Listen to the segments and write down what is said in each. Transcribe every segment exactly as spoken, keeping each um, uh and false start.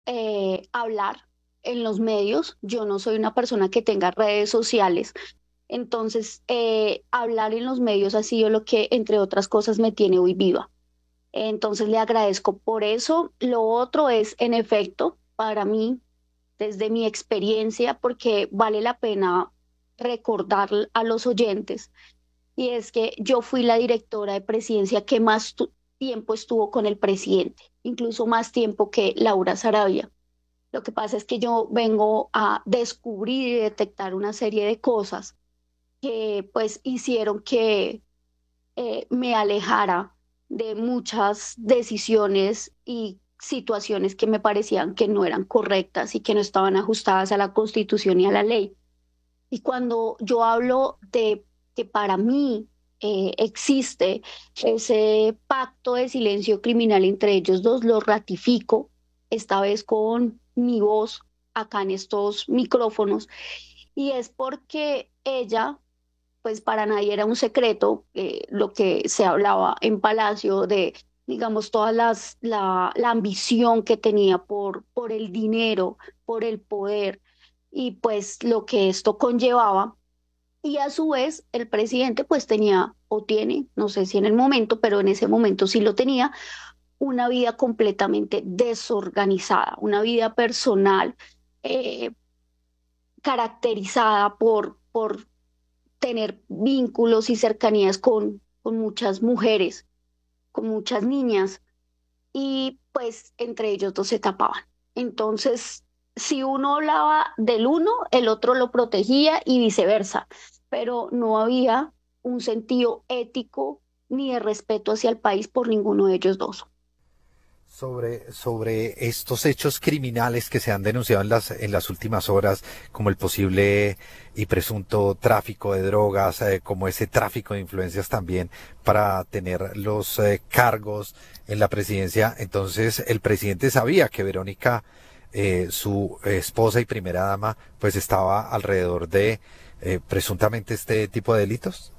eh, hablar en los medios. Yo no soy una persona que tenga redes sociales. Entonces, eh, hablar en los medios ha sido lo que, entre otras cosas, me tiene hoy viva. Entonces, le agradezco por eso. Lo otro es, en efecto, para mí, desde mi experiencia, porque vale la pena recordar a los oyentes, y es que yo fui la directora de presidencia que más tu- tiempo estuvo con el presidente, incluso más tiempo que Laura Sarabia. Lo que pasa es que yo vengo a descubrir y detectar una serie de cosas que pues hicieron que eh, me alejara de muchas decisiones y situaciones que me parecían que no eran correctas y que no estaban ajustadas a la Constitución y a la ley. Y cuando yo hablo de que para mí eh, existe ese pacto de silencio criminal entre ellos dos, lo ratifico, esta vez con mi voz acá en estos micrófonos, y es porque ella, pues para nadie era un secreto, eh, lo que se hablaba en Palacio de, digamos, toda las, la, la ambición que tenía por, por el dinero, por el poder y pues lo que esto conllevaba. Y a su vez, el presidente pues tenía o tiene, no sé si en el momento, pero en ese momento sí lo tenía, una vida completamente desorganizada, una vida personal eh, caracterizada por, por tener vínculos y cercanías con, con muchas mujeres, con muchas niñas, y pues entre ellos dos se tapaban. Entonces, si uno hablaba del uno, el otro lo protegía y viceversa, pero no había un sentido ético ni de respeto hacia el país por ninguno de ellos dos. Sobre, sobre estos hechos criminales que se han denunciado en las, en las últimas horas, como el posible y presunto tráfico de drogas, eh, como ese tráfico de influencias también para tener los eh, cargos en la presidencia. Entonces, el presidente sabía que Verónica, eh, su esposa y primera dama, pues estaba alrededor de eh, presuntamente este tipo de delitos.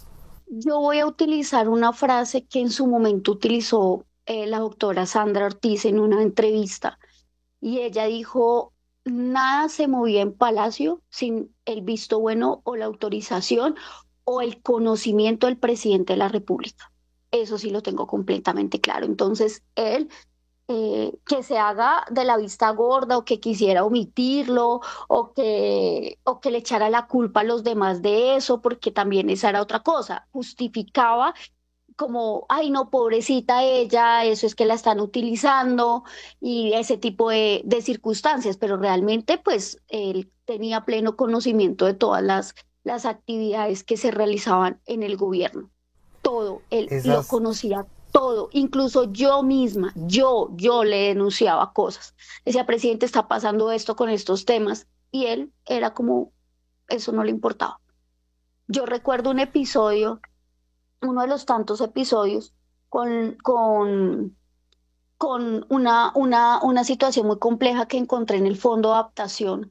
Yo voy a utilizar una frase que en su momento utilizó eh, la doctora Sandra Ortiz en una entrevista, y ella dijo, nada se movía en Palacio sin el visto bueno o la autorización o el conocimiento del presidente de la República. Eso sí lo tengo completamente claro. Entonces, él, eh, que se haga de la vista gorda o que quisiera omitirlo o que, o que le echara la culpa a los demás de eso, porque también esa era otra cosa, justificaba como, ay, no, pobrecita ella, eso es que la están utilizando y ese tipo de, de circunstancias, pero realmente pues él tenía pleno conocimiento de todas las, las actividades que se realizaban en el gobierno. Todo, él lo Esas, conocía todo, incluso yo misma, yo, yo le denunciaba cosas. Decía, presidente, está pasando esto con estos temas, y él era como, eso no le importaba. Yo recuerdo un episodio, uno de los tantos episodios, con, con, con una, una, una situación muy compleja que encontré en el fondo de adaptación,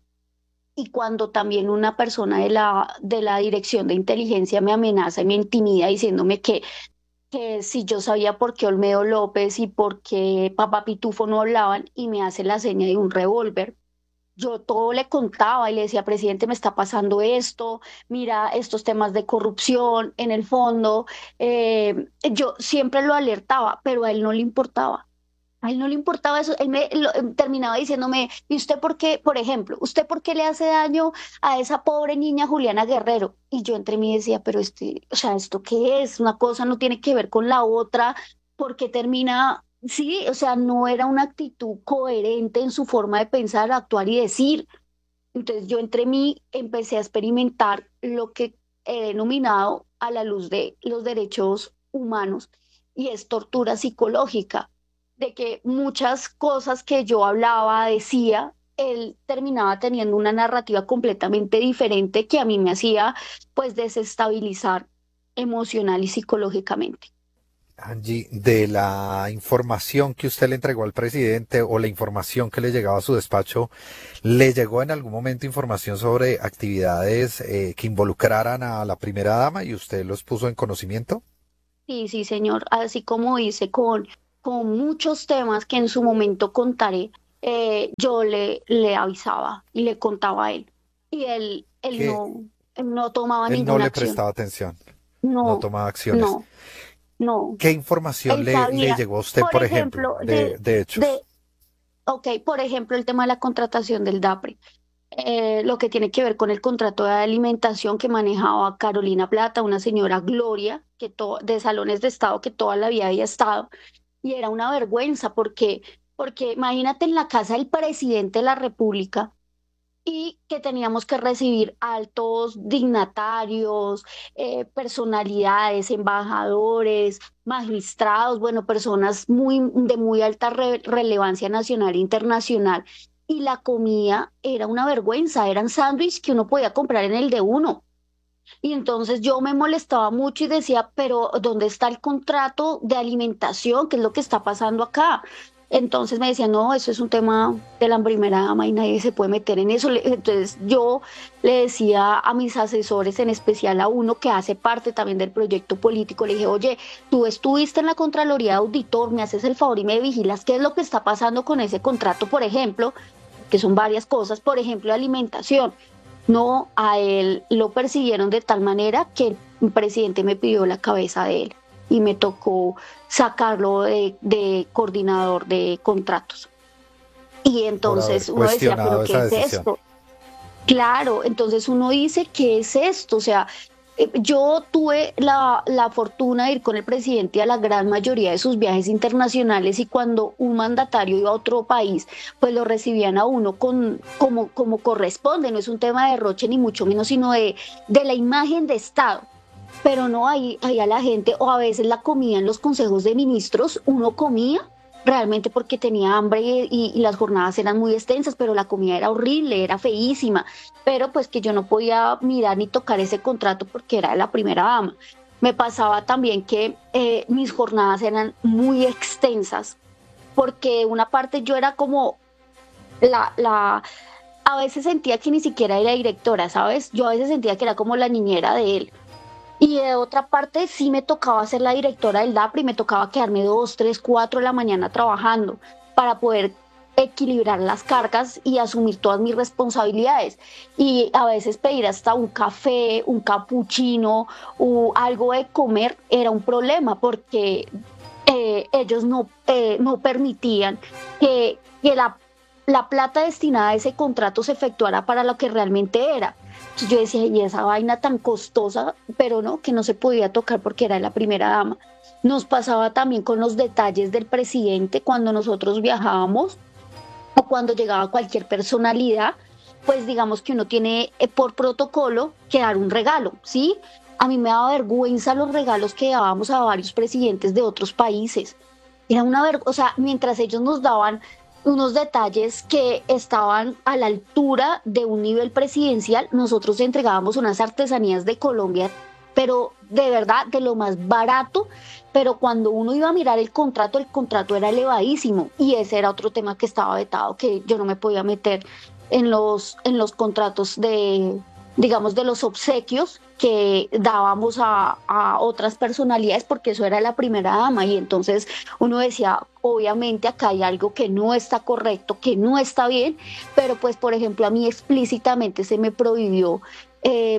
y cuando también una persona de la, de la dirección de inteligencia me amenaza y me intimida diciéndome que, que si yo sabía por qué Olmedo López y por qué Papá Pitufo no hablaban, y me hace la seña de un revólver. Yo todo le contaba y le decía, presidente, me está pasando esto, mira estos temas de corrupción en el fondo. Eh, yo siempre lo alertaba, pero a él no le importaba. A él no le importaba eso. Él me lo- em, terminaba diciéndome, ¿y usted por qué, por ejemplo, usted por qué le hace daño a esa pobre niña Juliana Guerrero? Y yo entre mí decía, pero este, o sea, ¿esto qué es? Una cosa no tiene que ver con la otra, porque termina, sí, o sea, no era una actitud coherente en su forma de pensar, actuar y decir. Entonces yo entre mí empecé a experimentar lo que he denominado a la luz de los derechos humanos, y es tortura psicológica, de que muchas cosas que yo hablaba, decía, él terminaba teniendo una narrativa completamente diferente que a mí me hacía pues desestabilizar emocional y psicológicamente. Angie, de la información que usted le entregó al presidente o la información que le llegaba a su despacho, ¿le llegó en algún momento información sobre actividades eh, que involucraran a la primera dama y usted los puso en conocimiento? Sí, sí, señor, así como hice con, con muchos temas que en su momento contaré. eh, yo le, le avisaba y le contaba a él. Y él, él Que no, él no tomaba él no ninguna le acción. prestaba atención, no No, tomaba acciones. no, no. ¿Qué información Él le, le sabía, llegó a usted, por por ejemplo, ejemplo, de, de, de de, hechos? ok, por ejemplo, el tema de la contratación del DAPRE, eh, lo que tiene que ver con el contrato de alimentación que manejaba Carolina Plata, una señora Gloria, que to- de Salones de Estado, que toda la vida había estado, y era una vergüenza porque, porque imagínate en la casa del presidente de la República y que teníamos que recibir altos dignatarios, eh, personalidades, embajadores, magistrados, bueno, personas muy, de muy alta re- relevancia nacional e internacional. Y la comida era una vergüenza, eran sándwiches que uno podía comprar en el de uno. Y entonces yo me molestaba mucho y decía, pero ¿dónde está el contrato de alimentación? ¿Qué es lo que está pasando acá? Entonces me decían, no, eso es un tema de la primera dama y nadie se puede meter en eso. Le- Entonces yo le decía a mis asesores, en especial a uno que hace parte también del proyecto político, le dije, oye, tú estuviste en la Contraloría de Auditor, me haces el favor y me vigilas qué es lo que está pasando con ese contrato, por ejemplo, que son varias cosas, por ejemplo, alimentación. No, a él lo persiguieron de tal manera que el presidente me pidió la cabeza de él y me tocó sacarlo de, de coordinador de contratos. Y Por haber entonces uno decía, pero cuestionado ¿qué esa es decisión. esto? Claro, entonces uno dice, ¿qué es esto? O sea, eh, yo tuve la, la fortuna de ir con el presidente a la gran mayoría de sus viajes internacionales y cuando un mandatario iba a otro país, pues lo recibían a uno con, como, como corresponde, no es un tema de derroche ni mucho menos, sino de, de la imagen de Estado. Pero no, ahí, ahí a la gente, o a veces la comida en los consejos de ministros, uno comía realmente porque tenía hambre y, y- y las jornadas eran muy extensas, pero la comida era horrible, era feísima, pero pues que yo no podía mirar ni tocar ese contrato porque era de la primera dama. Me pasaba también que eh, mis jornadas eran muy extensas porque una parte yo era como la, la, a veces sentía que ni siquiera era directora, ¿sabes? Yo a veces sentía que era como la niñera de él. Y de otra parte, sí me tocaba ser la directora del DAPRE y me tocaba quedarme dos, tres, cuatro de la mañana trabajando para poder equilibrar las cargas y asumir todas mis responsabilidades. Y a veces pedir hasta un café, un capuchino o algo de comer era un problema porque eh, ellos no, eh, no permitían que, que la, la plata destinada a ese contrato se efectuara para lo que realmente era. Entonces yo decía, y esa vaina tan costosa, pero no, que no se podía tocar porque era la primera dama. Nos pasaba también con los detalles del presidente cuando nosotros viajábamos o cuando llegaba cualquier personalidad, pues digamos que uno tiene eh, por protocolo que dar un regalo, ¿sí? A mí me daba vergüenza los regalos que dábamos a varios presidentes de otros países. Era una vergüenza, o sea, mientras ellos nos daban unos detalles que estaban a la altura de un nivel presidencial, nosotros entregábamos unas artesanías de Colombia, pero de verdad, de lo más barato, pero cuando uno iba a mirar el contrato, el contrato era elevadísimo y ese era otro tema que estaba vetado, que yo no me podía meter en los, en los contratos de, digamos, de los obsequios que dábamos a, a otras personalidades, porque eso era la primera dama y entonces uno decía, obviamente acá hay algo que no está correcto, que no está bien, pero pues por ejemplo a mí explícitamente se me prohibió eh,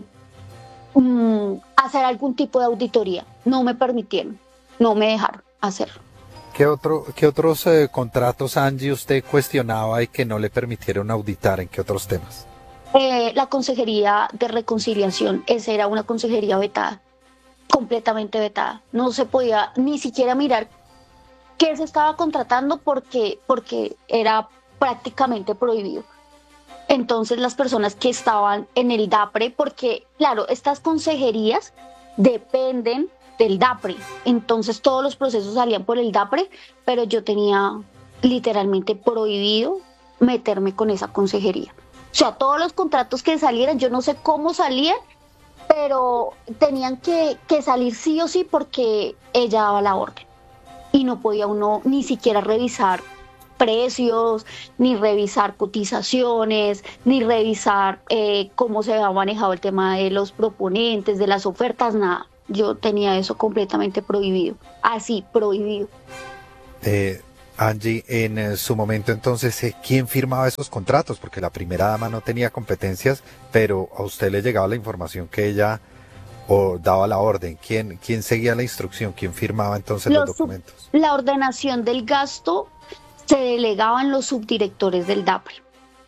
mm, hacer algún tipo de auditoría, no me permitieron, no me dejaron hacerlo. ¿Qué, otro, qué otros eh, contratos, Angie, usted cuestionaba y que no le permitieron auditar? ¿En qué otros temas? Eh, la Consejería de Reconciliación, esa era una consejería vetada, completamente vetada. No se podía ni siquiera mirar qué se estaba contratando porque, porque era prácticamente prohibido. Entonces las personas que estaban en el DAPRE, porque claro, estas consejerías dependen del DAPRE, entonces todos los procesos salían por el DAPRE, pero yo tenía literalmente prohibido meterme con esa consejería. O sea, todos los contratos que salieran, yo no sé cómo salían, pero tenían que, que salir sí o sí porque ella daba la orden y no podía uno ni siquiera revisar precios, ni revisar cotizaciones, ni revisar eh, cómo se había manejado el tema de los proponentes, de las ofertas, nada. Yo tenía eso completamente prohibido, así, prohibido. Eh, Angie, en eh, su momento entonces, eh, ¿quién firmaba esos contratos? Porque la primera dama no tenía competencias, pero a usted le llegaba la información que ella o daba la orden. ¿Quién, quién seguía la instrucción? ¿Quién firmaba entonces los Los sub- documentos? la ordenación del gasto se delegaban los subdirectores del DAPRE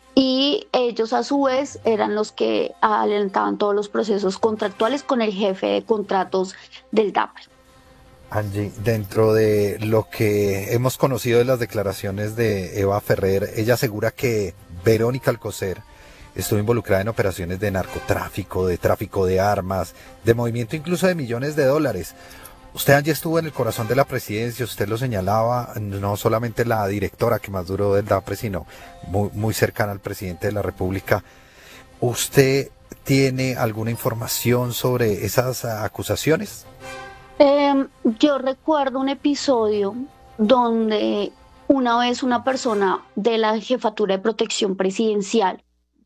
y ellos a su vez eran los que adelantaban todos los procesos contractuales con el jefe de contratos del DAPRE. Angie, dentro de lo que hemos conocido de las declaraciones de Eva Ferrer, ella asegura que Verónica Alcocer estuvo involucrada en operaciones de narcotráfico, de tráfico de armas, de movimiento incluso de millones de dólares. Usted, Angie, estuvo en el corazón de la presidencia, usted lo señalaba, no solamente la directora que más duró del DAPRE, sino muy, muy cercana al presidente de la República. ¿Usted tiene alguna información sobre esas acusaciones? Eh, yo recuerdo un episodio donde una vez una persona de la Jefatura de Protección Presidencial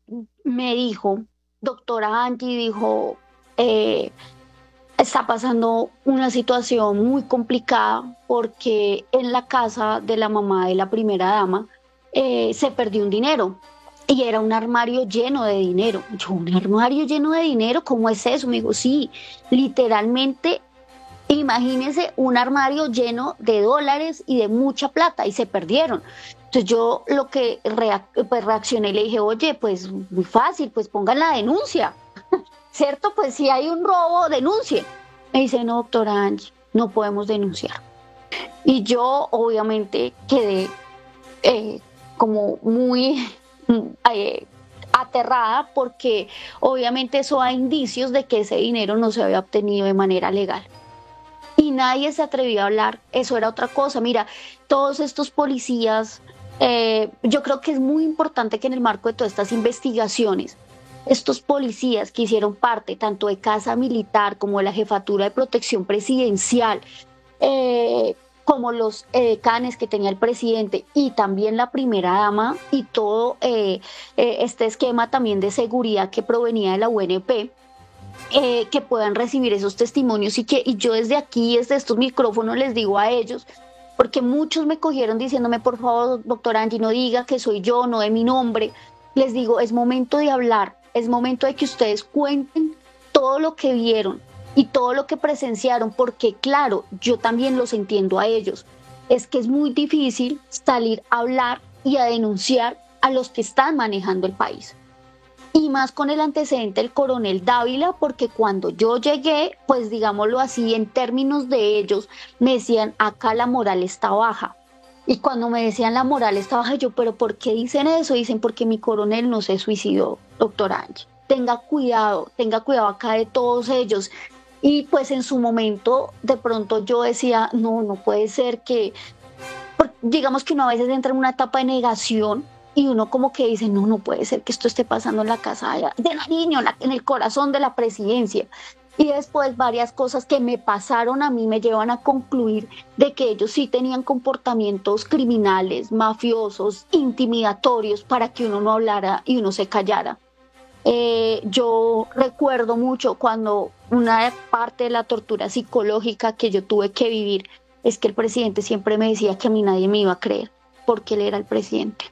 me dijo, doctora Angie, dijo, eh, está pasando una situación muy complicada porque en la casa de la mamá de la primera dama eh, se perdió un dinero y era un armario lleno de dinero. Yo, ¿un armario lleno de dinero? ¿Cómo es eso? Me dijo, sí, literalmente. Imagínense un armario lleno de dólares y de mucha plata y se perdieron. Entonces yo lo que reac pues reaccioné y le dije, oye, pues muy fácil, pues pongan la denuncia, ¿cierto? Pues si hay un robo, denuncie. Me dice, no, doctora Angie, no podemos denunciar. Y yo obviamente quedé eh, como muy eh, aterrada porque obviamente eso da indicios de que ese dinero no se había obtenido de manera legal. Y nadie se atrevió a hablar, eso era otra cosa. Mira, todos estos policías, eh, yo creo que es muy importante que en el marco de todas estas investigaciones, estos policías que hicieron parte tanto de Casa Militar como de la Jefatura de Protección Presidencial, eh, como los eh, canes que tenía el presidente y también la primera dama y todo eh, eh, este esquema también de seguridad que provenía de la U N P, eh, que puedan recibir esos testimonios y que y yo desde aquí, desde estos micrófonos les digo a ellos, porque muchos me cogieron diciéndome, por favor, doctora Angie, no diga que soy yo, no de mi nombre. Les digo, es momento de hablar, es momento de que ustedes cuenten todo lo que vieron y todo lo que presenciaron, porque claro, yo también los entiendo a ellos. Es que es muy difícil salir a hablar y a denunciar a los que están manejando el país. Y más con el antecedente del coronel Dávila, porque cuando yo llegué, pues digámoslo así, en términos de ellos, me decían, acá la moral está baja. Y cuando me decían la moral está baja, yo, pero ¿por qué dicen eso? Dicen, porque mi coronel no se suicidó, doctora Angie. Tenga cuidado, tenga cuidado acá de todos ellos. Y pues en su momento, de pronto yo decía, no, no puede ser que, digamos que uno a veces entra en una etapa de negación y uno como que dice, no, no puede ser que esto esté pasando en la casa de, de Nariño, en, la, en el corazón de la presidencia. Y después varias cosas que me pasaron a mí me llevan a concluir de que ellos sí tenían comportamientos criminales, mafiosos, intimidatorios para que uno no hablara y uno se callara. Eh, yo recuerdo mucho cuando una parte de la tortura psicológica que yo tuve que vivir es que el presidente siempre me decía que a mí nadie me iba a creer porque él era el presidente.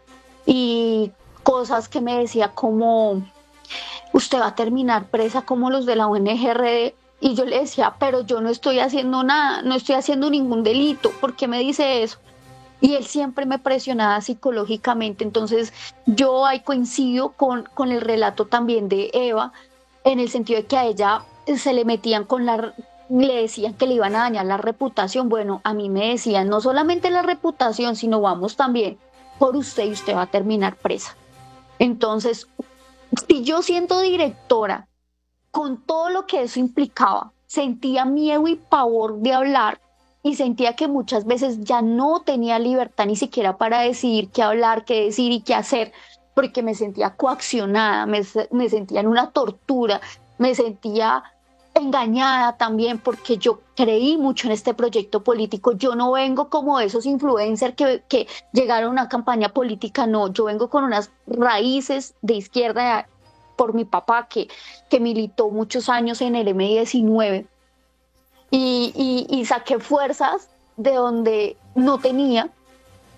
Y cosas que me decía como, usted va a terminar presa como los de la O N G R D. Y yo le decía, pero yo no estoy haciendo nada, no estoy haciendo ningún delito, ¿por qué me dice eso? Y él siempre me presionaba psicológicamente. Entonces yo ahí coincido con, con el relato también de Eva, en el sentido de que a ella se le metían con la, le decían que le iban a dañar la reputación. Bueno, a mí me decían no solamente la reputación, sino vamos también por usted y usted va a terminar presa. Entonces, si yo siendo directora, con todo lo que eso implicaba, sentía miedo y pavor de hablar y sentía que muchas veces ya no tenía libertad ni siquiera para decidir qué hablar, qué decir y qué hacer, porque me sentía coaccionada, me, me sentía en una tortura, me sentía engañada también porque yo creí mucho en este proyecto político. Yo no vengo como esos influencers que, que llegaron a una campaña política, no, yo vengo con unas raíces de izquierda por mi papá que, que militó muchos años en el eme diecinueve y, y, y saqué fuerzas de donde no tenía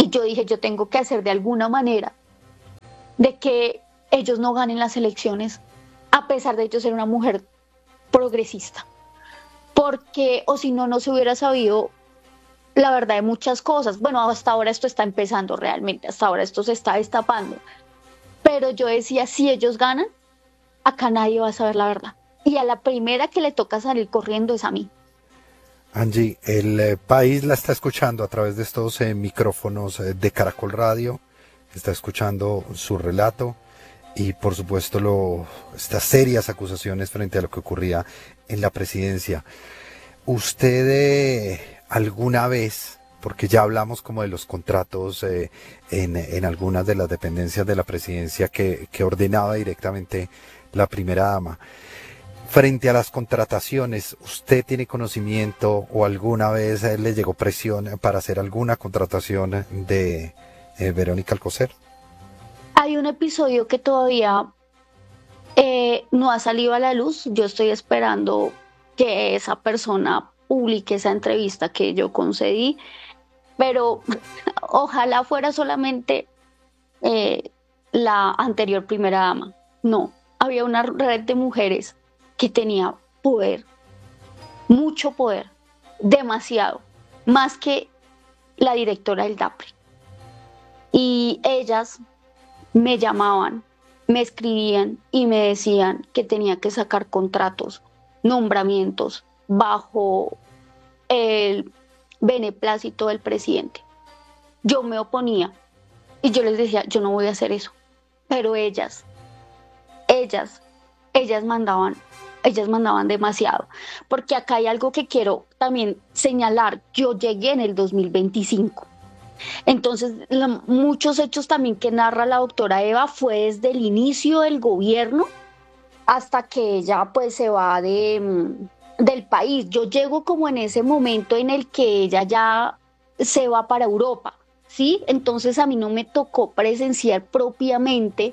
Y yo dije, yo tengo que hacer de alguna manera de que ellos no ganen las elecciones, a pesar de yo ser una mujer progresista. Porque, o si no, no se hubiera sabido la verdad de muchas cosas. Bueno, hasta ahora esto está empezando realmente, hasta ahora esto se está destapando. Pero yo decía, si ellos ganan, acá nadie va a saber la verdad. Y a la primera que le toca salir corriendo es a mí. Angie, el eh, país la está escuchando a través de estos eh, micrófonos eh, de Caracol Radio, está escuchando su relato y por supuesto lo, estas serias acusaciones frente a lo que ocurría en la presidencia. ¿Usted eh, alguna vez, porque ya hablamos como de los contratos eh, en, en algunas de las dependencias de la presidencia que, que ordenaba directamente la primera dama, frente a las contrataciones, ¿usted tiene conocimiento o alguna vez eh, le llegó presión para hacer alguna contratación de eh, Verónica Alcocer? Hay un episodio que todavía eh, no ha salido a la luz. Yo estoy esperando que esa persona publique esa entrevista que yo concedí, pero ojalá fuera solamente eh, la anterior primera dama. No, había una red de mujeres que tenía poder, mucho poder, demasiado, más que la directora del DAPRE. Y ellas me llamaban, me escribían y me decían que tenía que sacar contratos, nombramientos bajo el beneplácito del presidente. Yo me oponía y yo les decía, yo no voy a hacer eso. Pero ellas, ellas, ellas mandaban, ellas mandaban demasiado. Porque acá hay algo que quiero también señalar. Yo llegué en el dos mil veinticinco. Entonces, la, muchos hechos también que narra la doctora Eva fue desde el inicio del gobierno hasta que ella pues se va de, del país. Yo llego como en ese momento en el que ella ya se va para Europa, ¿sí? Entonces a mí no me tocó presenciar propiamente,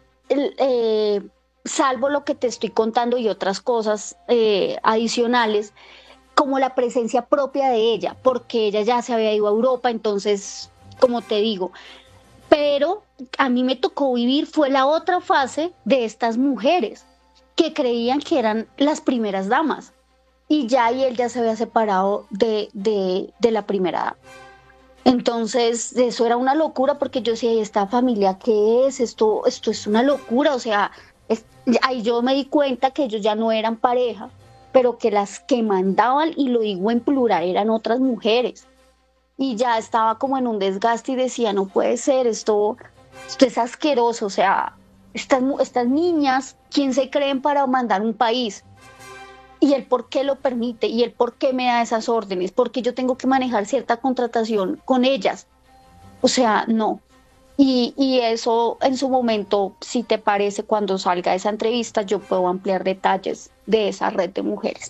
eh, salvo lo que te estoy contando y otras cosas eh, adicionales, como la presencia propia de ella, porque ella ya se había ido a Europa, entonces, como te digo, pero a mí me tocó vivir, fue la otra fase de estas mujeres que creían que eran las primeras damas, y ya y él ya se había separado de, de, de la primera dama. Entonces, eso era una locura, porque yo decía, ¿y esta familia qué es? Esto, esto es una locura, o sea, es, ahí yo me di cuenta que ellos ya no eran pareja, pero que las que mandaban, y lo digo en plural, eran otras mujeres. Y ya estaba como en un desgaste y decía, no puede ser, esto, esto es asqueroso, o sea, estas, estas niñas, ¿quién se creen para mandar un país? Y el por qué lo permite, y el por qué me da esas órdenes, porque yo tengo que manejar cierta contratación con ellas. O sea, no. Y, y eso en su momento, si te parece, cuando salga esa entrevista, yo puedo ampliar detalles de esa red de mujeres.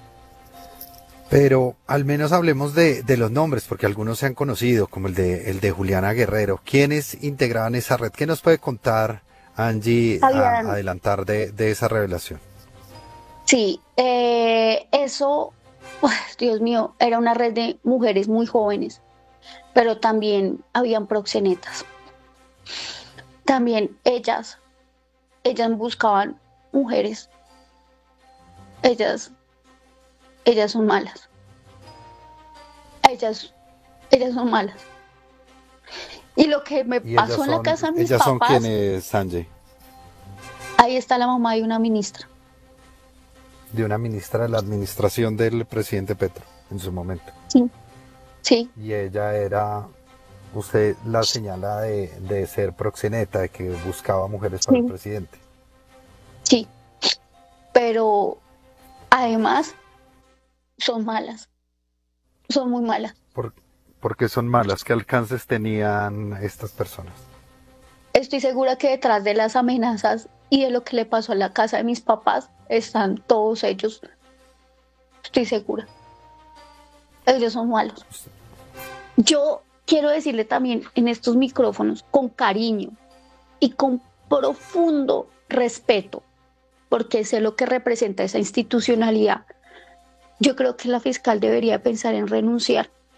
Pero al menos hablemos de, de los nombres, porque algunos se han conocido, como el de, el de Juliana Guerrero. ¿Quiénes integraban esa red? ¿Qué nos puede contar, Angie, a, adelantar de, de esa revelación? Sí, eh, eso, uf, Dios mío, era una red de mujeres muy jóvenes, pero también habían proxenetas. También ellas, ellas buscaban mujeres. Ellas, ellas son malas. Ellas, ellas son malas. Y lo que me pasó en la casa de mis papás. ¿Ellas son quiénes, Sanjay? Ahí está la mamá de una ministra. De una ministra de la administración del presidente Petro, en su momento. Sí, sí. Y ella era, usted la señala de, de ser proxeneta, de que buscaba mujeres para sí. el presidente. Sí, pero además son malas, son muy malas. ¿Por, ¿Por qué son malas? ¿Qué alcances tenían estas personas? Estoy segura que detrás de las amenazas y de lo que le pasó a la casa de mis papás están todos ellos. Estoy segura. Ellos son malos. Yo quiero decirle también en estos micrófonos, con cariño y con profundo respeto, porque sé lo que representa esa institucionalidad, yo creo que la fiscal debería pensar en renunciar,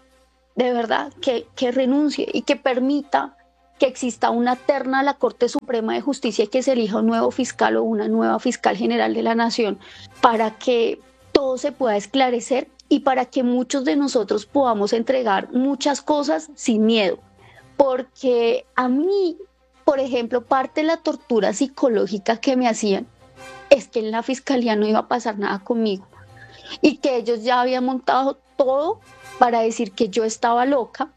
de verdad, que, que renuncie y que permita que exista una terna a la Corte Suprema de Justicia y que se elija un nuevo fiscal o una nueva fiscal general de la Nación para que todo se pueda esclarecer y para que muchos de nosotros podamos entregar muchas cosas sin miedo. Porque a mí, por ejemplo, parte de la tortura psicológica que me hacían es que en la fiscalía no iba a pasar nada conmigo y que ellos ya habían montado todo para decir que yo estaba loca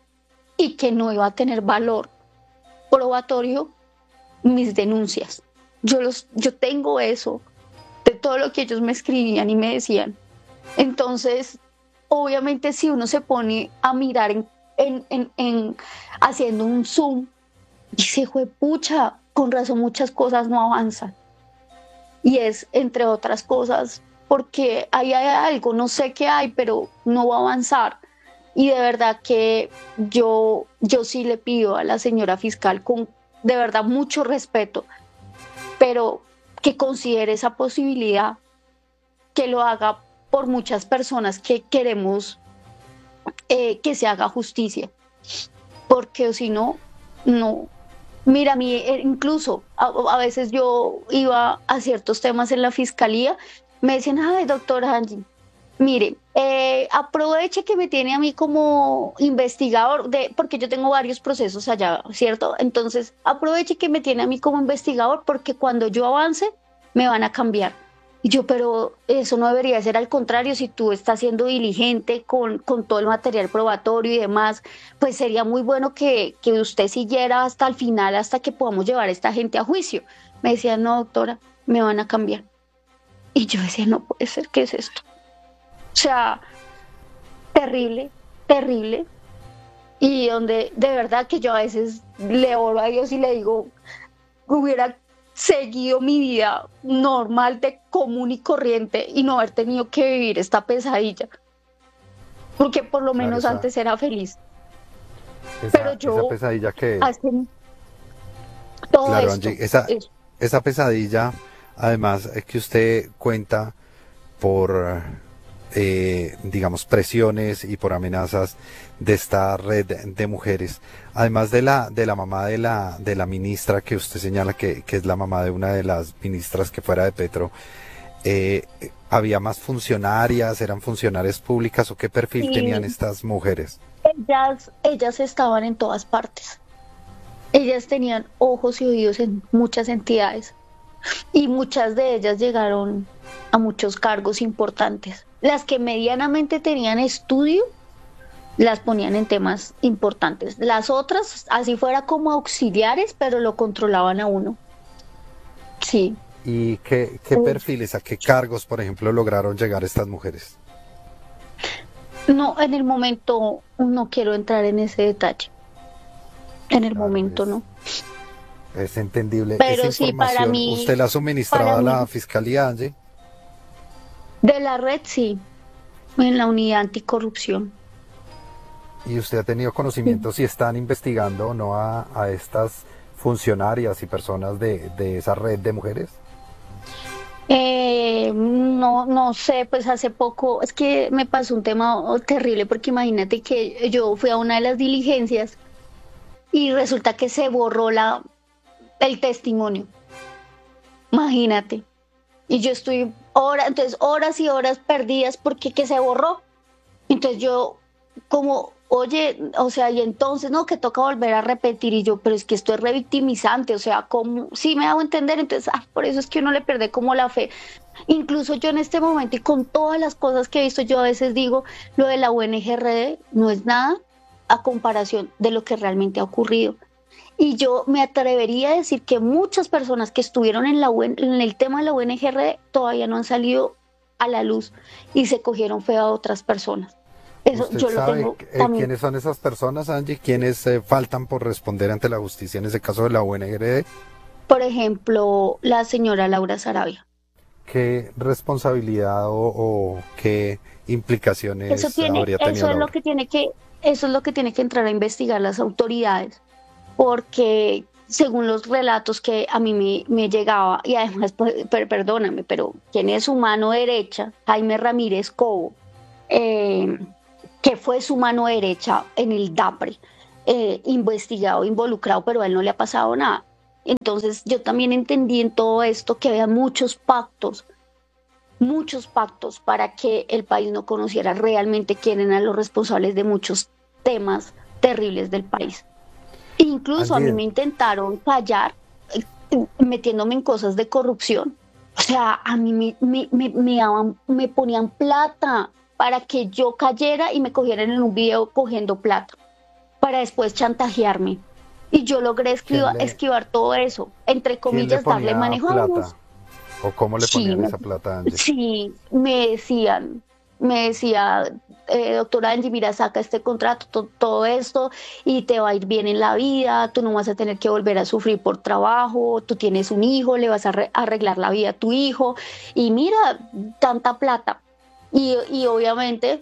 y que no iba a tener valor probatorio mis denuncias. Yo, los, yo tengo eso de todo lo que ellos me escribían y me decían. Entonces, obviamente si uno se pone a mirar en, en, en, en haciendo un zoom, dice, juepucha, con razón muchas cosas no avanzan. Y es, entre otras cosas, porque ahí hay algo, no sé qué hay, pero no va a avanzar. Y de verdad que yo, yo sí le pido a la señora fiscal con de verdad mucho respeto, pero que considere esa posibilidad, que lo haga por muchas personas que queremos eh, que se haga justicia, porque si no, no. Mira, a mí eh, incluso a, a veces yo iba a ciertos temas en la fiscalía, me decían, ay, doctora Angie, mire, eh, aproveche que me tiene a mí como investigador, de, porque yo tengo varios procesos allá, ¿cierto? Entonces, aproveche que me tiene a mí como investigador porque cuando yo avance, me van a cambiar. Y yo, pero eso no debería ser al contrario, si tú estás siendo diligente con, con todo el material probatorio y demás, pues sería muy bueno que, que usted siguiera hasta el final, hasta que podamos llevar a esta gente a juicio. Me decía, no, doctora, me van a cambiar. Y yo decía, no puede ser, ¿qué es esto? O sea, terrible, terrible. Y donde de verdad que yo a veces le oro a Dios y le digo, hubiera seguido mi vida normal de común y corriente y no haber tenido que vivir esta pesadilla. Porque por lo Claro, menos esa, antes era feliz. Pero esa, esa yo, pesadilla que, hace todo claro, Angie, esto, esa, es, esa pesadilla, además, es que usted cuenta por, eh, digamos, presiones y por amenazas de esta red de mujeres, además de la de la mamá de la de la ministra que usted señala que, que es la mamá de una de las ministras que fuera de Petro, eh, ¿había más funcionarias, eran funcionarias públicas o qué perfil tenían y estas mujeres? ellas, ellas estaban en todas partes. Ellas tenían ojos y oídos en muchas entidades. Y muchas de ellas llegaron a muchos cargos importantes. Las que medianamente tenían estudio, las ponían en temas importantes. Las otras, así fuera como auxiliares, pero lo controlaban a uno. Sí. ¿Y qué, qué perfiles, a qué cargos, por ejemplo, lograron llegar estas mujeres? No, en el momento no quiero entrar en ese detalle. En el Claro, momento es, no. es entendible. Esa Pero sí, para información, mí, ¿usted la ha para suministrado a mí, la fiscalía, Angie? de la red sí, en la unidad anticorrupción. ¿Y usted ha tenido Sí. conocimiento si están investigando o no a, a estas funcionarias y personas de, de esa red de mujeres? Eh, no, no sé, pues hace poco, es que me pasó un tema oh, terrible porque imagínate que yo fui a una de las diligencias y resulta que se borró la, el testimonio, imagínate. Y yo estoy horas, entonces horas y horas perdidas porque que se borró. Entonces yo como, oye, o sea, y entonces, no, que toca volver a repetir y yo, pero es que esto es revictimizante, o sea, como, sí me hago entender, entonces, ah, por eso es que uno le pierde como la fe. Incluso yo en este momento y con todas las cosas que he visto, yo a veces digo, lo de la U N G R D no es nada a comparación de lo que realmente ha ocurrido. Y yo me atrevería a decir que muchas personas que estuvieron en, la U N en el tema de la U N G R D todavía no han salido a la luz y se cogieron feo a otras personas. Eso ¿Usted yo lo sabe tengo eh, también. quiénes son esas personas, Angie? ¿Quiénes eh, faltan por responder ante la justicia en ese caso de la U N G R D? Por ejemplo, la señora Laura Sarabia. ¿Qué responsabilidad o, o qué Eso implicaciones tiene, habría tenido eso es lo Laura? que tiene que, eso es lo que tiene que entrar a investigar las autoridades, porque según los relatos que a mí me, me llegaba, y además, pues, per- perdóname, pero ¿quién es su mano derecha? Jaime Ramírez Cobo, eh, que fue su mano derecha en el DAPRE, eh, investigado, involucrado, pero a él no le ha pasado nada. Entonces yo también entendí en todo esto que había muchos pactos, muchos pactos para que el país no conociera realmente quién eran los responsables de muchos temas terribles del país. Incluso a mí Angie, me intentaron callar eh, metiéndome en cosas de corrupción. O sea, a mí me, me, me, me daban, me ponían plata para que yo cayera y me cogieran en un video cogiendo plata, para después chantajearme. Y yo logré ¿quién esquivar, le, esquivar todo eso, entre quién le comillas, darle ponía manejo a unos. plata? ¿O cómo le Sí, ponían me, esa plata, Angie? sí, me decían, me decía, eh, doctora Angie, mira, saca este contrato, to- todo esto, y te va a ir bien en la vida, tú no vas a tener que volver a sufrir por trabajo, tú tienes un hijo, le vas a arre- arreglar la vida a tu hijo, y mira, tanta plata. Y, y obviamente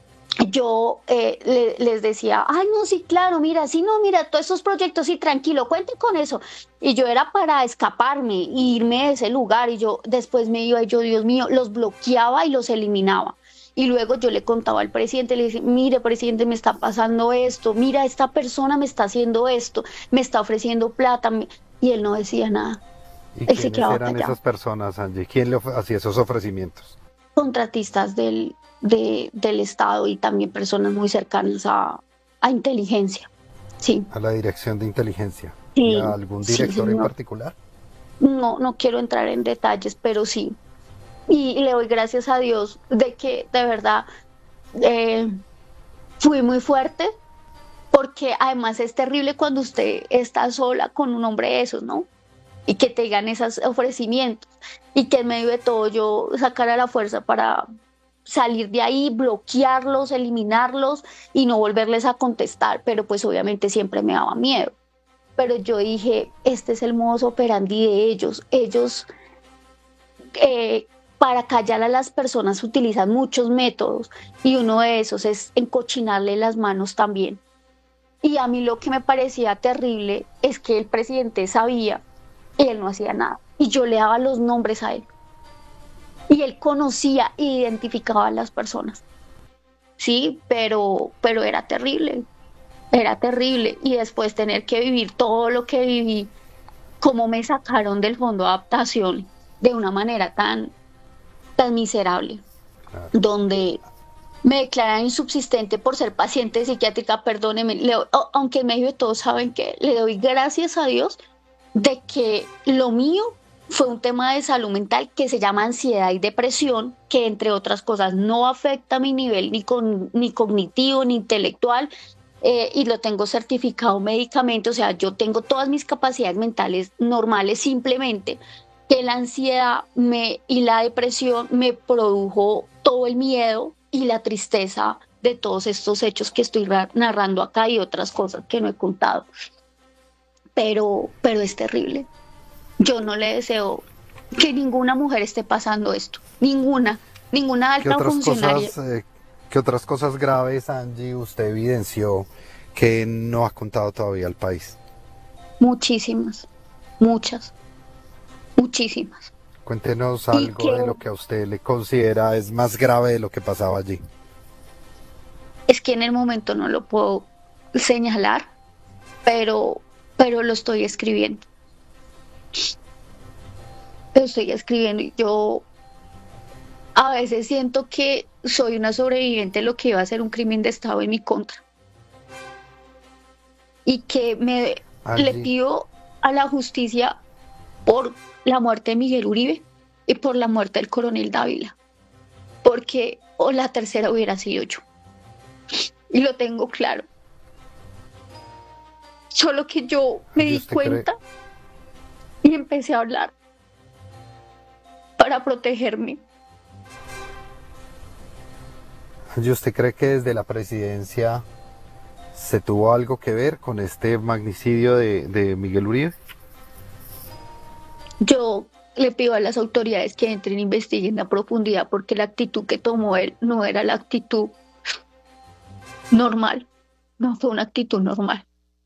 yo eh, le- les decía, ay, no, sí, claro, mira, sí, no, mira, todos esos proyectos, sí, tranquilo, cuente con eso. Y yo era para escaparme, e irme de ese lugar, y yo después me iba, y yo, Dios mío, los bloqueaba y los eliminaba. Y luego yo le contaba al presidente, le decía, mire, presidente, me está pasando esto, mira, esta persona me está haciendo esto, me está ofreciendo plata, me- y él no decía nada, ¿Y él se quiénes quedaba eran callado. esas personas, Angie? ¿Quién le of- hacía esos ofrecimientos? Contratistas del, de, del Estado y también personas muy cercanas a, a inteligencia. Sí, A la dirección de inteligencia. ¿Y a sí, algún sí, director en señor. particular? No, no quiero entrar en detalles, pero sí. Y, y le doy gracias a Dios de que de verdad eh, fui muy fuerte, porque además es terrible cuando usted está sola con un hombre de esos, ¿no? Y que te digan esos ofrecimientos y que en medio de todo yo sacara la fuerza para salir de ahí, bloquearlos, eliminarlos y no volverles a contestar, pero pues obviamente siempre me daba miedo. Pero yo dije, este es el modus operandi de ellos. Ellos, eh, para callar a las personas, utilizan muchos métodos y uno de esos es encochinarle las manos también. Y a mí lo que me parecía terrible es que el presidente sabía y él no hacía nada. Y yo le daba los nombres a él. Y él conocía e identificaba a las personas. Sí, pero, pero era terrible, era terrible. Y después tener que vivir todo lo que viví, cómo me sacaron del fondo de adaptación de una manera tan, tan miserable, Claro. donde me declaran insubsistente por ser paciente psiquiátrica, perdóneme, le- o- aunque en medio de todo saben que le doy gracias a Dios de que lo mío fue un tema de salud mental que se llama ansiedad y depresión, que entre otras cosas no afecta mi nivel ni, con, ni cognitivo ni intelectual, eh, y lo tengo certificado médicamente, o sea, yo tengo todas mis capacidades mentales normales, simplemente que la ansiedad me, y la depresión me produjo todo el miedo y la tristeza de todos estos hechos que estoy narrando acá y otras cosas que no he contado. Pero, pero es terrible. Yo no le deseo que ninguna mujer esté pasando esto, ninguna, ninguna ¿Qué alta otras funcionaria, cosas, eh, qué otras cosas graves, Angie, usted evidenció que no ha contado todavía al país? muchísimas, muchas, muchísimas. Cuéntenos Y algo que de lo que a usted le considera es más grave de lo que pasaba allí. es que en el momento no lo puedo señalar, pero, pero lo estoy escribiendo, lo estoy escribiendo y yo a veces siento que soy una sobreviviente de lo que iba a ser un crimen de Estado en mi contra y que me le Angie, pido a la justicia por la muerte de Miguel Uribe y por la muerte del coronel Dávila, porque o la tercera hubiera sido yo. Y lo tengo claro. Solo que yo me Angie, di ¿usted cree, cuenta y empecé a hablar para protegerme. Angie, ¿usted cree que desde la presidencia se tuvo algo que ver con este magnicidio de, de Miguel Uribe? Yo le pido a las autoridades que entren e investiguen a profundidad porque la actitud que tomó él no era la actitud normal, no fue una actitud normal.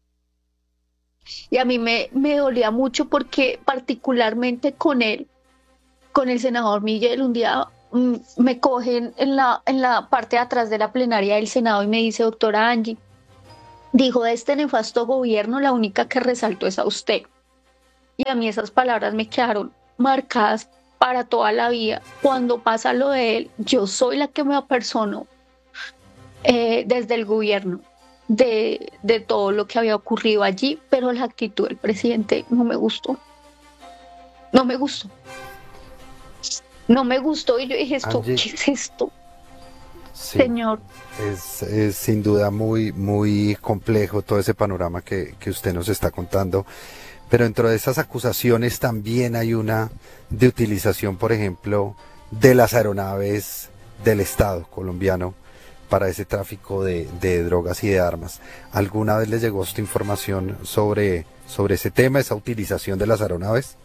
Y a mí me, me dolía mucho porque particularmente con él, con el senador Miguel, un día mm, me cogen en la, en la parte de atrás de la plenaria del Senado y me dice, doctora Angie, dijo de este nefasto gobierno, la única que resaltó es a usted. Y a mí esas palabras me quedaron marcadas para toda la vida. Cuando pasa lo de él, yo soy la que me apersono eh, desde el gobierno de, de todo lo que había ocurrido allí, pero la actitud del presidente no me gustó. No me gustó. No me gustó y yo dije, esto, Angie, ¿qué es esto, sí, señor? es, es sin duda muy, muy complejo todo ese panorama que, que usted nos está contando. Pero dentro de esas acusaciones también hay una de utilización, por ejemplo, de las aeronaves del Estado colombiano para ese tráfico de, de drogas y de armas. ¿Alguna vez les llegó esta información sobre, sobre ese tema, esa utilización de las aeronaves?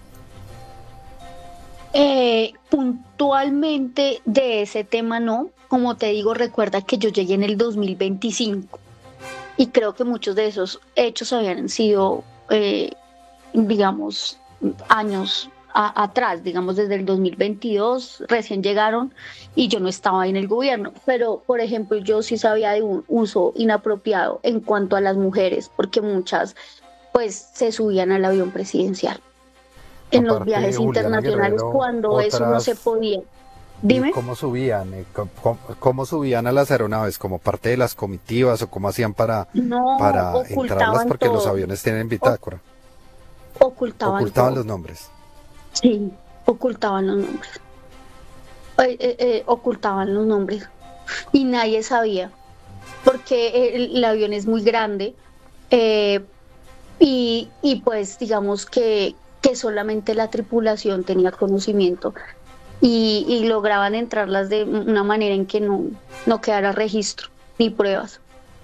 Eh, puntualmente de ese tema no. Como te digo, recuerda que yo llegué en el dos mil veinticinco y creo que muchos de esos hechos habían sido, eh, digamos, años a- atrás, digamos desde el dos mil veintidós, recién llegaron y yo no estaba en el gobierno. Pero, por ejemplo, yo sí sabía de un uso inapropiado en cuanto a las mujeres, porque muchas pues se subían al avión presidencial en los Aparte de viajes Juliana internacionales Guerrero, cuando eso no se otras. podía. ¿Y Dime. cómo subían? Eh, ¿Cómo, cómo- cómo subían a las aeronaves? ¿Como parte de las comitivas o cómo hacían para, No, para entrarlas? ocultaban Porque los todo, aviones tienen o- bitácora. ocultaban Ocultaban todo, los nombres. sí, ocultaban los nombres, eh, eh, eh, ocultaban los nombres y nadie sabía porque el, el avión es muy grande eh, y, y pues digamos que, que solamente la tripulación tenía conocimiento y, y lograban entrarlas de una manera en que no, no quedara registro ni pruebas.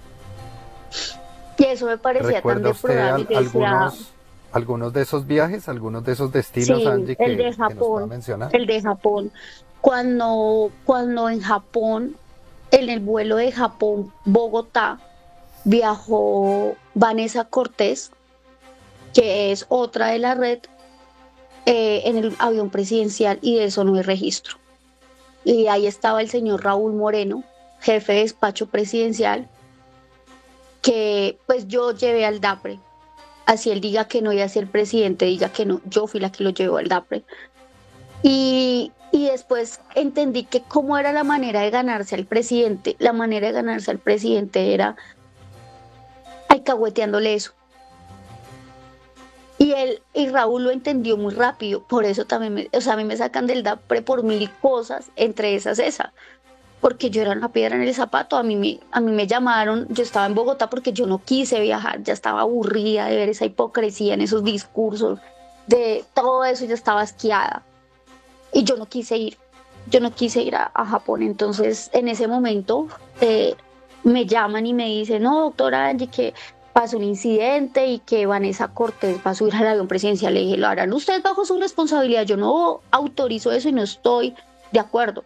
Y eso me parecía tan ¿Recuerda usted deplorable, al- yo decía, algunos, algunos de esos viajes, algunos de esos destinos, sí, Angie, el que, de que nos pueda Japón, mencionar? el de Japón. Cuando, cuando en Japón, en el vuelo de Japón-Bogotá, viajó Vanessa Cortés, que es otra de la red, eh, en el avión presidencial y de eso no hay registro. Y ahí estaba el señor Raúl Moreno, jefe de despacho presidencial, que pues yo llevé al DAPRE. Así él diga que no y así el presidente diga que no, yo fui la que lo llevó al DAPRE. Y, y después entendí que cómo era la manera de ganarse al presidente. La manera de ganarse al presidente era alcahueteándole eso. Y él y Raúl lo entendió muy rápido, por eso también, me, o sea, a mí me sacan del DAPRE por mil cosas, entre esas esa, porque yo era una piedra en el zapato, a mí me, a mí me llamaron, yo estaba en Bogotá porque yo no quise viajar, ya estaba aburrida de ver esa hipocresía en esos discursos, de todo eso, ya estaba asqueada y yo no quise ir, yo no quise ir a, a Japón, entonces en ese momento eh, me llaman y me dicen, no, doctora Angie, que pasó un incidente y que Vanessa Cortés va a subir al avión presidencial. Le dije, lo harán ustedes bajo su responsabilidad, yo no autorizo eso y no estoy de acuerdo.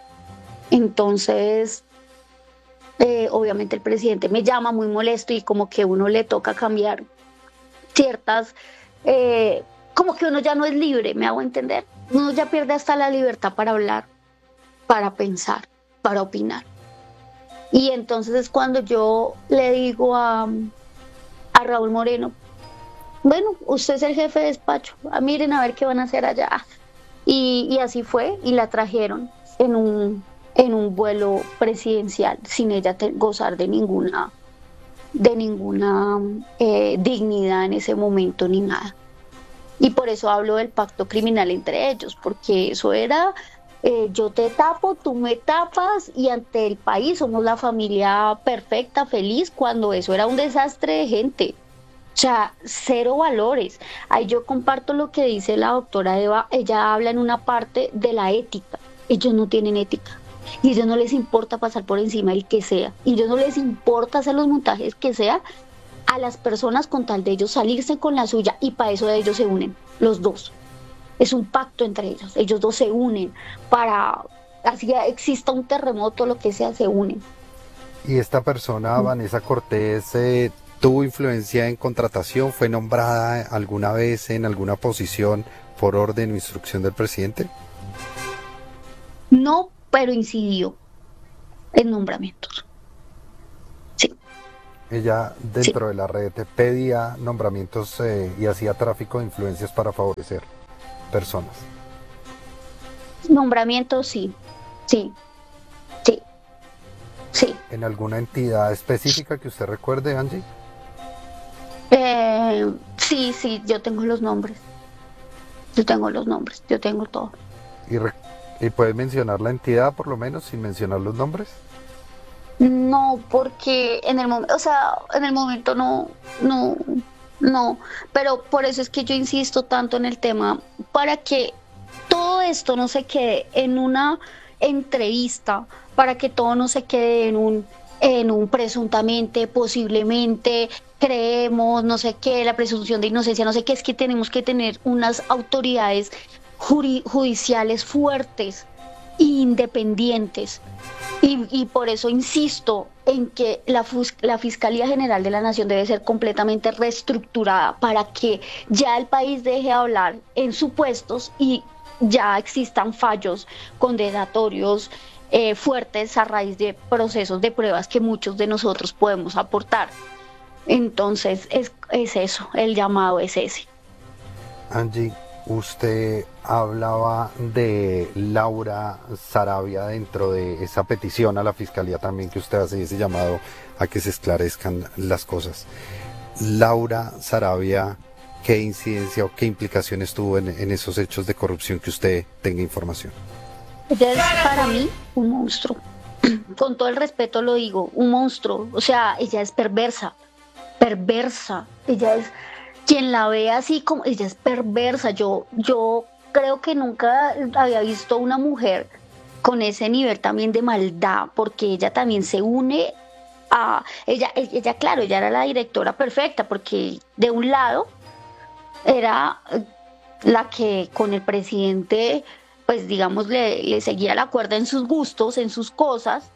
Entonces, eh, obviamente el presidente me llama muy molesto y como que uno le toca cambiar ciertas, eh, como que uno ya no es libre, me hago entender. Uno ya pierde hasta la libertad para hablar, para pensar, para opinar. Y entonces es cuando yo le digo a, a Raúl Moreno, bueno, usted es el jefe de despacho, ah, miren a ver qué van a hacer allá. Y, y así fue, y la trajeron en un, en un vuelo presidencial, sin ella te, gozar de ninguna, de ninguna eh, dignidad en ese momento ni nada. Y por eso hablo del pacto criminal entre ellos, porque eso era, eh, yo te tapo, tú me tapas, y ante el país somos la familia perfecta, feliz, cuando eso era un desastre de gente. O sea, cero valores. Ahí yo comparto lo que dice la doctora Eva, ella habla en una parte de la ética. Ellos no tienen ética. Y a ellos no les importa pasar por encima del que sea. Y a ellos no les importa hacer los montajes que sea a las personas con tal de ellos salirse con la suya. Y para eso de ellos se unen, los dos. Es un pacto entre ellos. Ellos dos se unen para, así exista un terremoto, lo que sea, se unen. ¿Y esta persona, Vanessa Cortés, eh, tuvo influencia en contratación? ¿Fue nombrada alguna vez en alguna posición por orden o instrucción del presidente? No pero incidió en nombramientos. Sí, Ella sí. dentro de la red pedía nombramientos eh, y hacía tráfico de influencias para favorecer personas. Nombramientos, sí, sí, sí, sí. ¿En alguna entidad específica que usted recuerde, Angie? Eh, sí, sí, yo tengo los nombres, yo tengo los nombres, yo tengo todo. ¿Y, re- y puede mencionar la entidad por lo menos sin mencionar los nombres? No, porque en el momento, o sea, en el momento no, no, no, pero por eso es que yo insisto tanto en el tema, para que todo esto no se quede en una entrevista, para que todo no se quede en un, en un presuntamente, posiblemente, creemos, no sé qué, la presunción de inocencia, no sé qué, es que tenemos que tener unas autoridades juri- judiciales fuertes, e independientes y, y por eso insisto en que la, Fus- la Fiscalía General de la Nación debe ser completamente reestructurada para que ya el país deje de hablar en supuestos y ya existan fallos condenatorios eh, fuertes a raíz de procesos de pruebas que muchos de nosotros podemos aportar. Entonces, es, es eso, el llamado es ese. Angie, usted hablaba de Laura Sarabia dentro de esa petición a la fiscalía también que usted hace ese llamado a que se esclarezcan las cosas. Laura Sarabia, ¿qué incidencia o qué implicaciones tuvo en, en esos hechos de corrupción que usted tenga información? Ella es para mí un monstruo. Con todo el respeto lo digo, un monstruo. O sea, ella es perversa, perversa. Ella es quien la ve así como ella es perversa. Yo, yo creo que nunca había visto una mujer con ese nivel también de maldad, porque ella también se une a ella, ella, claro, ella era la directora perfecta, porque de un lado era eh, la que con el presidente, pues digamos, le, le seguía la cuerda en sus gustos, en sus cosas,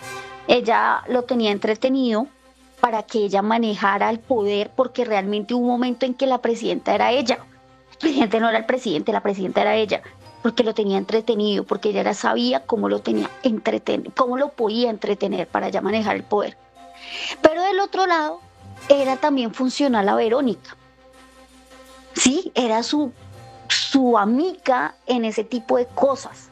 ella lo tenía entretenido para que ella manejara el poder, porque realmente hubo un momento en que la presidenta era ella. El presidente no era el presidente, la presidenta era ella, porque lo tenía entretenido, porque ella era, sabía cómo lo tenía entretenido, cómo lo podía entretener para ya manejar el poder. Pero del otro lado, era también funcional a Verónica. Sí, era su, su amiga en ese tipo de cosas.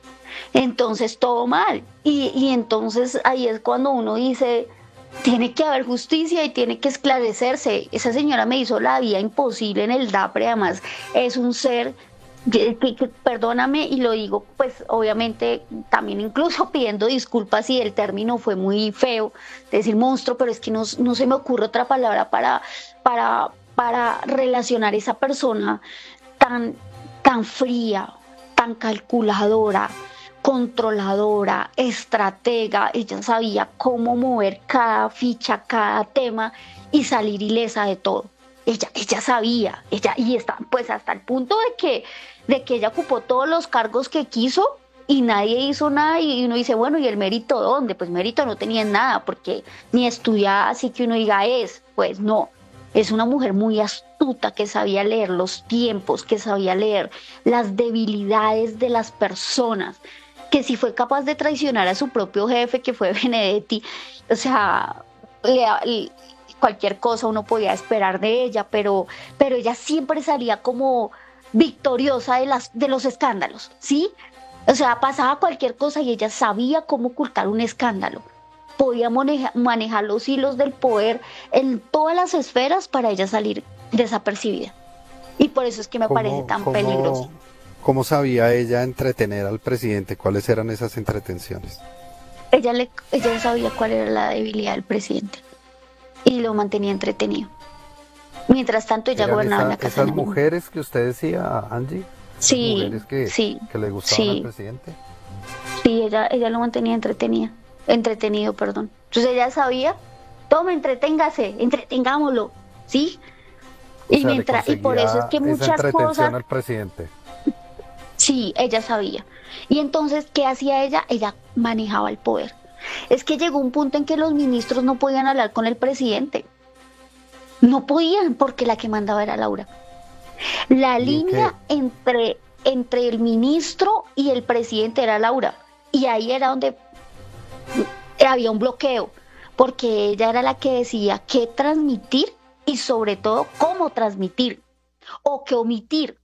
Entonces todo mal. Y, y entonces ahí es cuando uno dice, tiene que haber justicia y tiene que esclarecerse. Esa señora me hizo la vida imposible en el DAPRE, además es un ser que, que- que- perdóname y lo digo, pues obviamente también incluso pidiendo disculpas si el término fue muy feo, decir monstruo, pero es que no, no se me ocurre otra palabra para, para, para relacionar esa persona tan, tan fría, tan calculadora, controladora, estratega. Ella sabía cómo mover cada ficha, cada tema y salir ilesa de todo. Ella, ella sabía, ella, y está, pues hasta el punto de que, de que ella ocupó todos los cargos que quiso y nadie hizo nada y uno dice, bueno, ¿y el mérito dónde? Pues mérito no tenía nada, porque ni estudiaba así que uno diga es, pues no. Es una mujer muy astuta que sabía leer los tiempos, que sabía leer las debilidades de las personas, que si fue capaz de traicionar a su propio jefe, que fue Benedetti, o sea, le- le- cualquier cosa uno podía esperar de ella, pero, pero ella siempre salía como victoriosa de, las, de los escándalos, ¿sí? O sea, pasaba cualquier cosa y ella sabía cómo ocultar un escándalo. Podía maneja- manejar los hilos del poder en todas las esferas para ella salir desapercibida. Y por eso es que me parece ¿Cómo, tan peligroso. cómo, cómo sabía ella entretener al presidente? ¿Cuáles eran esas entretenciones? Ella, le, ella sabía cuál era la debilidad del presidente y lo mantenía entretenido. Mientras tanto, ella ¿Eran gobernaba en esa, la casa de esas Nariño. mujeres que usted decía, Angie? ¿Esas Sí, mujeres que, sí, que le gustaban al sí, presidente? sí, ella, ella lo mantenía entretenida, entretenido, perdón. Entonces ella sabía, tome, entreténgase, entretengámoslo, ¿sí? O Y sea, le mientras, y por eso es conseguía que esa muchas entretención cosas, al presidente. sí, ella sabía. Y entonces, ¿qué hacía ella? Ella manejaba el poder. Es que llegó un punto en que los ministros no podían hablar con el presidente. No podían porque la que mandaba era Laura. La ¿Y en qué? línea entre, entre el ministro y el presidente era Laura. Y ahí era donde había un bloqueo, porque ella era la que decía qué transmitir y sobre todo cómo transmitir o qué omitir.